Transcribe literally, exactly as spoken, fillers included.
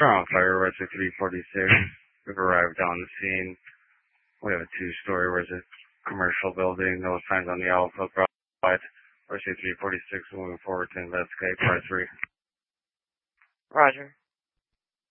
Strong fire, Rescue three forty-six. We've arrived on the scene. We have a two-story residential commercial building. No signs on the Alpha. Provide Rescue three forty-six moving forward to investigate. Part three. Roger.